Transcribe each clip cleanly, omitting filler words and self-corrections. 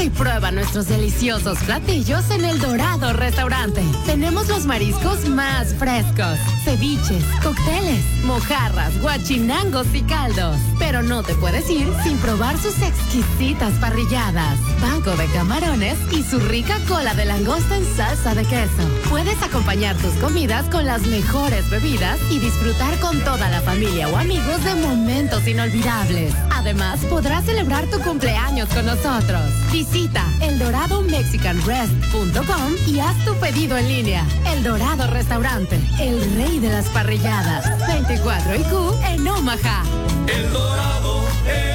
y prueba nuestros deliciosos platillos en El Dorado Restaurante. Tenemos los mariscos más frescos, ceviches, cócteles, mojarras, guachinangos y caldos. Pero no te puedes ir sin probar sus exquisitas parrilladas, banco de camarones y su rica cola de langosta en salsa de queso. Puedes acompañar tus comidas con las mejores bebidas y disfrutar con toda la familia o amigos de momentos inolvidables. Además, podrás celebrar tu cumpleaños con nosotros. Visita eldoradomexicanrest.com y haz tu pedido en línea. El Dorado Restaurante, el rey de las parrilladas. 24 IQ en Omaha. El Dorado,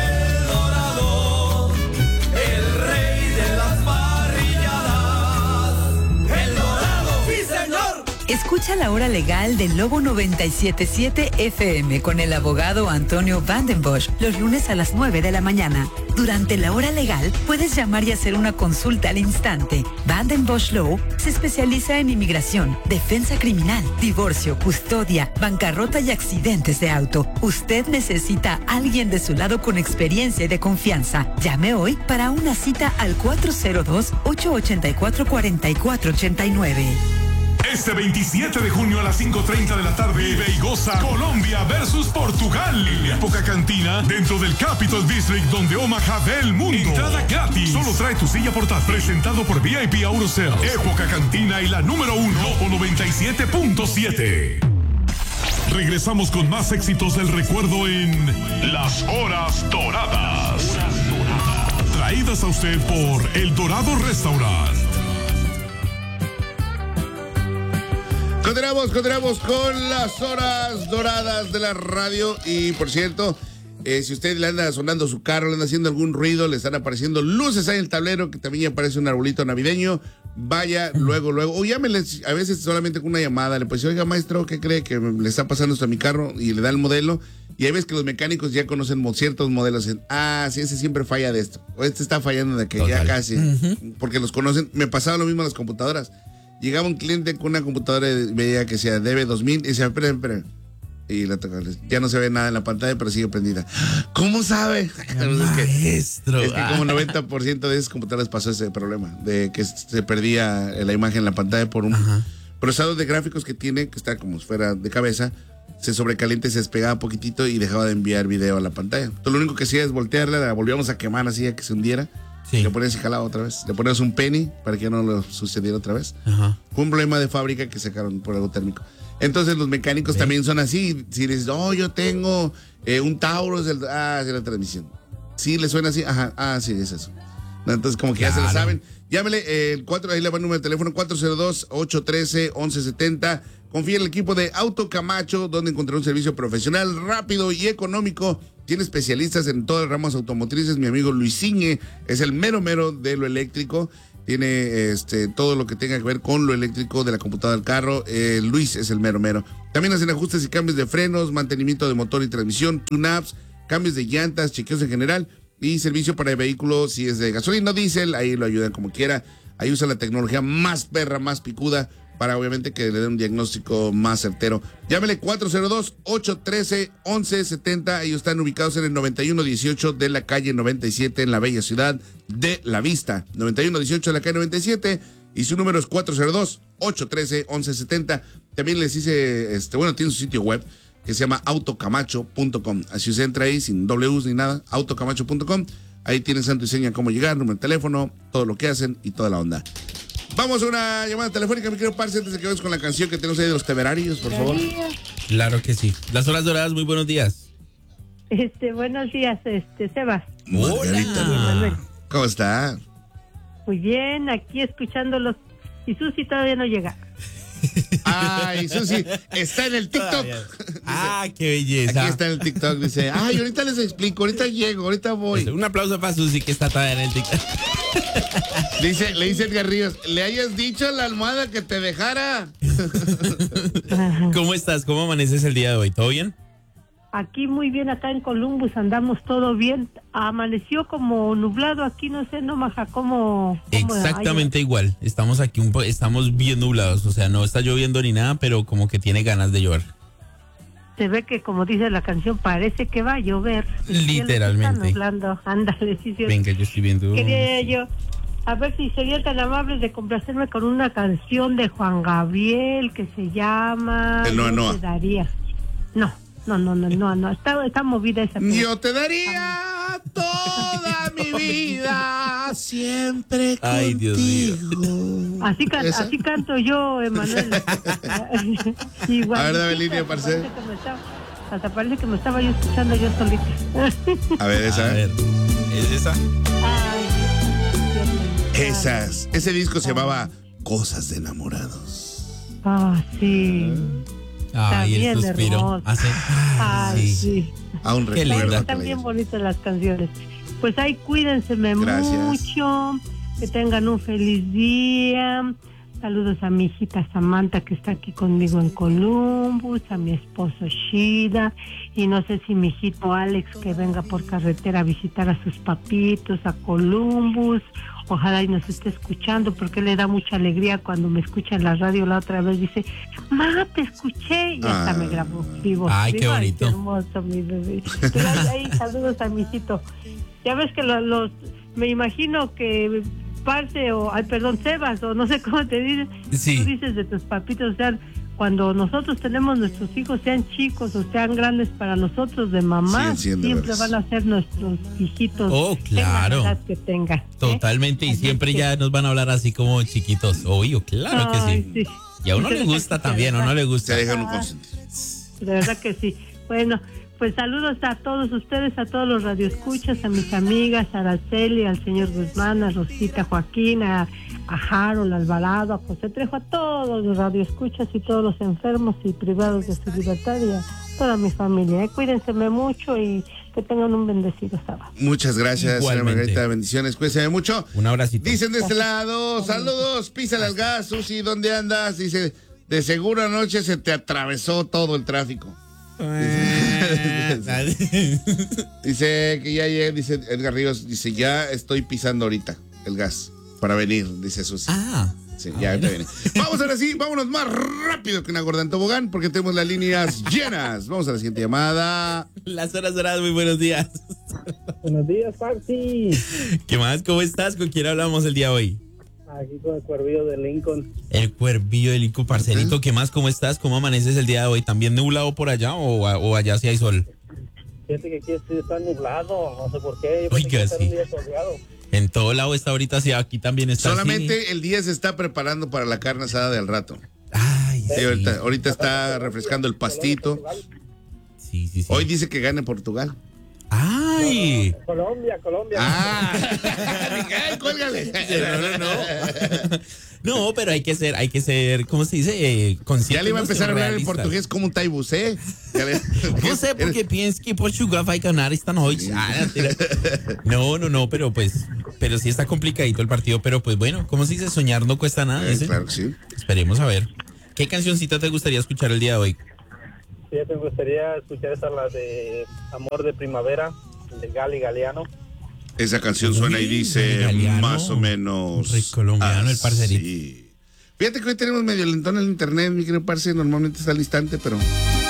el rey de las parrilladas. El Dorado, sí señor. Escucha la hora legal del Lobo 97.7 FM con el abogado Antonio Vandenbosch los lunes a las 9 de la mañana. Durante la hora legal puedes llamar y hacer una consulta al instante. Vandenbosch Law se especializa en inmigración, defensa criminal, divorcio, custodia, bancarrota y accidentes de auto. Usted necesita a alguien de su lado con experiencia y de confianza. Llame hoy para una cita al 402-884-4489. Este 27 de junio a las 5:30 de la tarde, vive y goza Colombia versus Portugal. Época Cantina dentro del Capital District, donde Omaha ve el mundo. Entrada gratis. Solo trae tu silla portátil. Presentado por VIP Aurosales. Época Cantina y la número 1, Lobo 97.7. Regresamos con más éxitos del recuerdo en Las Horas Doradas. Traídas a usted por El Dorado Restaurant. Continuamos con las horas doradas de la radio. Y por cierto, si usted le anda sonando su carro, le anda haciendo algún ruido, le están apareciendo luces ahí en el tablero, que también aparece un arbolito navideño, vaya luego, o llámele, a veces solamente con una llamada, le puede decir, oiga maestro, ¿qué cree que le está pasando esto a mi carro? Y le da el modelo. Y hay veces que los mecánicos ya conocen ciertos modelos. Sí, ese siempre falla de esto. O este está fallando de que ya casi. Porque los conocen. Me pasaba lo mismo a las computadoras. Llegaba un cliente con una computadora y veía que se debe 2000 y decía, espera. Y ya no se ve nada en la pantalla, pero sigue prendida. ¿Cómo sabe? Maestro. Es que como 90% de esas computadoras pasó ese problema, de que se perdía la imagen en la pantalla por un procesador de gráficos que tiene, que está como fuera de cabeza, se sobrecalienta y se despegaba un poquitito y dejaba de enviar video a la pantalla. Entonces lo único que hacía es voltearla, la volvíamos a quemar así a que se hundiera. Sí. Le ponías y jalaba otra vez. Le ponías un penny para que no lo sucediera otra vez. Fue un problema de fábrica que sacaron por algo térmico. Entonces los mecánicos también son así. Si les dices, yo tengo un Taurus, es la transmisión. Sí, le suena así. Sí, es eso. Entonces como que ya se lo saben. Llámele el 4, ahí le va el número de teléfono, 402-813-1170. Confía en el equipo de Auto Camacho, donde encontrará un servicio profesional, rápido y económico. Tiene especialistas en todas las ramas automotrices. Mi amigo Luisiñe es el mero de lo eléctrico. Tiene todo lo que tenga que ver con lo eléctrico de la computadora del carro. Luis es el mero. También hacen ajustes y cambios de frenos, mantenimiento de motor y transmisión, tune-ups, cambios de llantas, chequeos en general y servicio para el vehículo si es de gasolina o diésel. Ahí lo ayudan como quiera. Ahí usa la tecnología más perra, más picuda, para obviamente que le den un diagnóstico más certero. Llámele 402-813-1170. Ellos están ubicados en el 9118 de la calle 97 en la bella ciudad de La Vista. 9118 de la calle 97 y su número es 402-813-1170. También les dice, tiene su sitio web que se llama autocamacho.com. Así usted entra ahí sin W's ni nada, autocamacho.com. Ahí tienen santo y seña cómo llegar, número de teléfono, todo lo que hacen y toda la onda. Vamos a una llamada telefónica, mi querido Parce, antes de que vayamos con la canción que tenemos ahí de los Temerarios, por favor. Claro que sí. Las horas doradas, muy buenos días. Buenos días, Sebas. Margarita. ¿Cómo está? Muy bien, aquí escuchándolos. Y Susi todavía no llega. Ay, Susi, está en el TikTok. Dice, qué belleza. Aquí está en el TikTok, dice, ahorita les explico, ahorita llego, ahorita voy. Un aplauso para Susi, que está todavía en el TikTok. Le dice Edgar Ríos, le hayas dicho a la almohada que te dejara. ¿Cómo estás? ¿Cómo amaneces el día de hoy? ¿Todo bien? Aquí muy bien, acá en Columbus andamos todo bien. Amaneció como nublado aquí, no sé, en Omaha, ¿cómo exactamente igual. Estamos aquí estamos bien nublados, o sea, no está lloviendo ni nada, pero como que tiene ganas de llover. Se ve que, como dice la canción, parece que va a llover. Literalmente. Está nublando, ándale, sí. Venga, yo estoy viendo. Quería yo A ver si serían tan amables de complacerme con una canción de Juan Gabriel que se llama... El Noa Noa. Te daría. No. Está movida esa. Yo te daría toda mi vida siempre contigo. Ay, Dios mío. Así canto yo, Emanuel. Igual. A ver, dame línea, parce. Hasta parece que me estaba yo escuchando yo solita. A ver, esa. A ver, ¿es esa? Ay, Dios mío. Ese disco se llamaba Cosas de Enamorados. Ah, sí. Ay, el bien suspiro. hermoso. Hace... Ay, sí. Aún Qué recuerdo. linda. Están bien bonitas las canciones. Pues ahí cuídense Gracias. mucho, que tengan un feliz día. Saludos a mi hijita Samantha, que está aquí conmigo en Columbus, a mi esposo Shida, y no sé si mi hijito Alex, que venga por carretera a visitar a sus papitos a Columbus. Ojalá y nos esté escuchando, porque le da mucha alegría cuando me escucha en la radio. La otra vez dice, ma, te escuché, y hasta me grabó vivo. Ay, qué bonito. Qué hermoso, mi bebé. Pero ahí, saludos a mi hijito. Ya ves que me imagino que Sebas, o no sé cómo te dices, Sí. tú dices de tus papitos, o sea, cuando nosotros tenemos nuestros hijos, sean chicos o sean grandes, para nosotros de mamá, Siguen siendo siempre bebés. van a ser nuestros hijitos. Oh, claro. Tengan la edad que tengan. Totalmente, y Así siempre que- ya nos van a hablar así como chiquitos. Obvio, claro que Ay, sí. Y a uno le gusta también, a uno le Se gusta. dejan un consentir. De verdad que sí. Bueno, pues saludos a todos ustedes, a todos los radioescuchas, a mis amigas, a Araceli, al señor Guzmán, a Rosita, Joaquín, a Harold Alvarado, a José Trejo, a todos los radioescuchas y todos los enfermos y privados de su libertad, y a toda mi familia. Cuídense mucho y que tengan un bendecido sábado. Muchas gracias, señora Igualmente. Margarita. Bendiciones, cuídense mucho. Un abracito. Dicen de este lado, saludos, písale al gas, Susi, ¿dónde andas? Dice, de seguro anoche se te atravesó todo el tráfico. Dice que ya llega, dice Edgar Ríos, dice, ya estoy pisando ahorita el gas para venir, dice Susi. Ah. Sí, ya ahorita viene. Vamos ahora sí, vámonos más rápido que una gorda en tobogán, porque tenemos las líneas llenas. Vamos a la siguiente llamada. Las horas doradas, muy buenos días. Buenos días, Party. ¿Qué más? ¿Cómo estás? ¿Con quién hablamos el día de hoy? Aquí con el cuervillo de Lincoln. El cuervillo del Lincoln, parcerito. ¿Qué más? ¿Cómo estás? ¿Cómo amaneces el día de hoy? ¿También nublado por allá o allá sí hay sol? Fíjate que aquí está nublado, no sé por qué. Yo pensé Oiga, que iba a ser sí. un día soleado. En todo lado está ahorita, sí, aquí también está Solamente así. el día se está preparando para la carne asada de al rato. Ay, Sí, ahorita está refrescando el pastito. Sí, sí, sí. Hoy dice que gane Portugal. ¡Ay! Colombia. ¡Ah! Ay, cuélgale. No, pero hay que ser, ¿cómo se dice? Consciente. Ya le iba a empezar a hablar en realista. portugués como un taibusé. Você porque pensa que Portugal vai ganar esta noche. Mentira. No, pero sí está complicadito el partido, pero pues bueno, ¿cómo se dice? Soñar no cuesta nada. ¿sí? Claro que sí. Esperemos a ver. ¿Qué cancioncita te gustaría escuchar el día de hoy? Fíjate, me gustaría escuchar la de Amor de Primavera, de Gali Galeano. Esa canción suena y dice Galeano. más o menos. Rico colombiano, el parcerito. Sí. Fíjate que hoy tenemos medio lentón en el internet, mi querido parce. Normalmente está al instante, pero.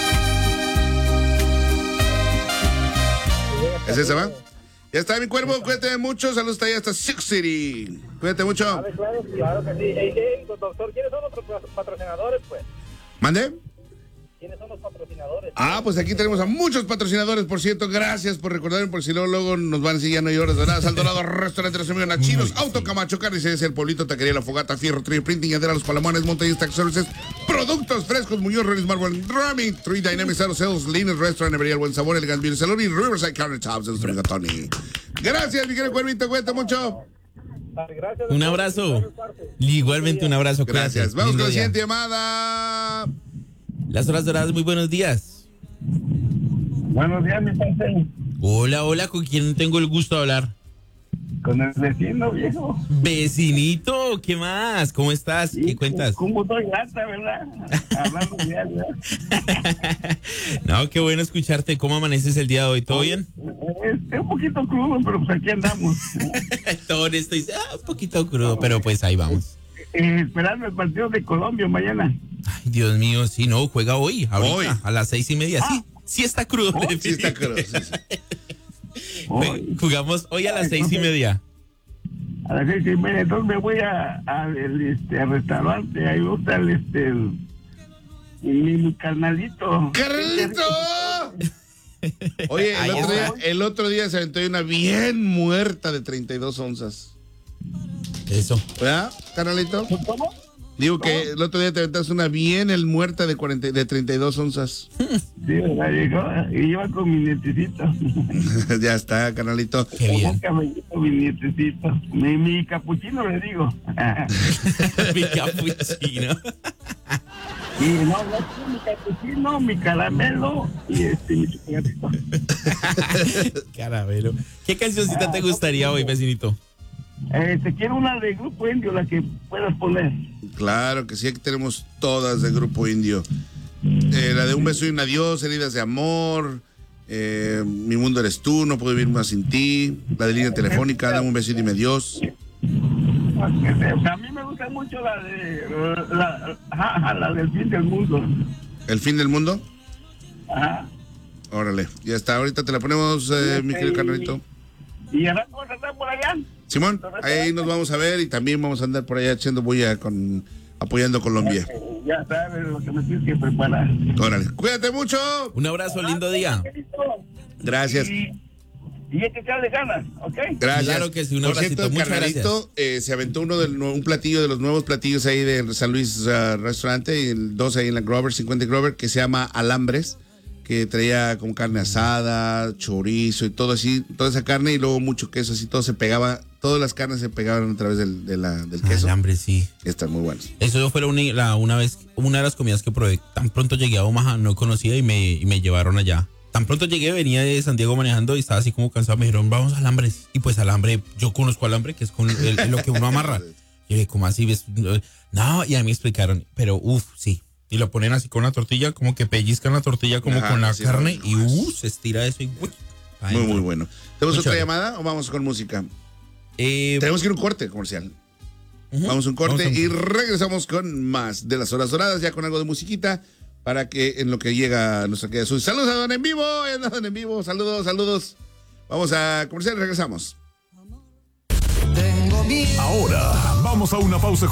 ¿Es esa, va? Ya está, mi cuervo. Cuídate mucho. Saludos hasta allá, hasta Six City. Cuídate mucho. Claro que sí. Doctor, ¿quiénes son los patrocinadores, pues? ¿Mande? ¿Quiénes son los patrocinadores? Ah, pues aquí tenemos a muchos patrocinadores, por cierto. Gracias por recordarme, por si luego nos van a decir ya no hay horas doradas. Al Dorado, Restaurante Los Amigos Nachinos, Auto Camacho, Carnicería El Pueblito, Taquería La Fogata, Fierro, 3D Printing, Yadera, Los Palamones, Montañas Tax Services, Productos Frescos, Muñoz, Relis Marble, Drumming, 3 Dynamics Auto Sales, Linus Restaurant, Nevería El Buen Sabor, Elegant Beauty Salon y Riverside Counter Tops, el amigo Tony. Gracias, mi querido Cuervito, cuídate mucho. Gracias. Un abrazo. Igualmente un abrazo. Gracias. Cuídate. Vamos Lindo con la día. siguiente llamada. Las horas doradas, muy buenos días. Buenos días, mi parce. Hola, ¿con quién tengo el gusto de hablar? Con el vecino, viejo. Vecinito, ¿qué más? ¿Cómo estás? ¿Qué cuentas? ¿Cómo estoy gata, verdad? Hablando de algo. No, qué bueno escucharte. ¿Cómo amaneces el día de hoy? ¿Todo bien? Es un poquito crudo, pero pues aquí andamos. Todo esto dice, un poquito crudo, pero pues ahí vamos. Esperando el partido de Colombia mañana. Ay, Dios mío, sí, no, juega hoy, ahorita, Hoy. a las 6:30. Sí está crudo. Sí, está crudo. Sí, sí. Jugamos hoy a las 6:30. a las 6:30. Entonces me voy al restaurante. Ahí está mi carnalito. ¡Carnalito! Oye, el otro día se aventó una bien muerta de 32 onzas. Eso. ¿Verdad, carnalito? ¿Cómo? Digo que el otro día te aventaste una bien muerta de 32 onzas. Sí, ¿verdad? Llegó y iba con mi nietecito. Ya está, carnalito. Qué bien. Mi nietecito. Mi capuchino, le digo. Mi capuchino. Y no, mi capuchino, mi caramelo y mi chocolatito. Caramelo. ¿Qué cancioncita te gustaría hoy, vecinito? Te quiero una de Grupo Indio, la que puedas poner. Claro que sí, aquí tenemos todas de Grupo Indio. La de Un beso y un adiós, Heridas de amor, Mi mundo eres tú, No puedo vivir más sin ti, la de Línea Telefónica, Dame un beso y dime adiós. A mí me gusta mucho la del fin del mundo. ¿El fin del mundo? Ajá. Órale, ya está, ahorita te la ponemos, mi querido carnalito. ¿Y ahora vamos a estar por allá? Simón, ahí nos vamos a ver y también vamos a andar por allá echando bulla apoyando Colombia. Ya sabes lo que me tienes que preparar. Órale, cuídate mucho. Un abrazo, lindo día. Gracias. Y hay que echarle ganas, ¿ok? Gracias. Claro que sí, un Por abracito, cierto, muchas carnalito se aventó un platillo de los nuevos platillos ahí del San Luis Restaurante, y el 2 ahí en la Grover, 50 Grover, que se llama Alambres, que traía con carne asada, chorizo y todo así, toda esa carne y luego mucho queso, así todo se pegaba, todas las carnes se pegaban a través del queso. Alambres, sí. Están muy buenos. Eso fue una de las comidas que probé. Tan pronto llegué a Omaha, no conocía y me llevaron allá. Tan pronto llegué, venía de San Diego manejando y estaba así como cansado. Me dijeron, vamos a Alambres. Y pues Alambre, yo conozco Alambre, que es con lo que uno amarra. Y dije, ¿cómo así? ¿Ves? No, y a mí me explicaron, pero sí. Y lo ponen así con la tortilla, como que pellizcan la tortilla como con la carne y se estira eso y muy bueno. ¿Tenemos otra llamada o vamos con música? Tenemos que ir a un corte comercial. Vamos a un corte y regresamos con más de las horas doradas, ya con algo de musiquita, para que en lo que llega nuestra querida Susi. Saludos a Don En Vivo, saludos. Vamos a comercial y regresamos. Ahora vamos a una pausa